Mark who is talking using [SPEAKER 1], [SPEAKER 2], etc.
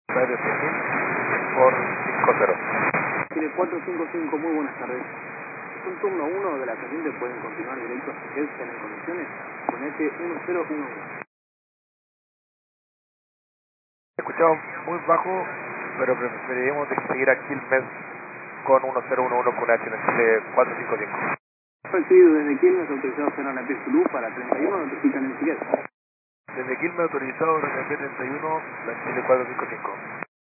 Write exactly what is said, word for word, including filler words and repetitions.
[SPEAKER 1] Radio cien mil por cinco cero.
[SPEAKER 2] Chile cuatro cinco cinco, muy buenas tardes. Es un turno uno de la corriente, pueden continuar directo si ustedes están en condiciones con este uno cero uno uno.
[SPEAKER 1] Escuchamos muy bajo, pero preferiríamos seguir aquí el mes con uno cero uno uno con H en el Chile cuatro cinco cinco.
[SPEAKER 2] Recibido desde Quilmes, autorizado cero en la P Zulu para treinta y uno, notifican en Chile.
[SPEAKER 1] Desde Quilmes autorizado R M P treinta y uno, la Chile cuatro cinco cinco.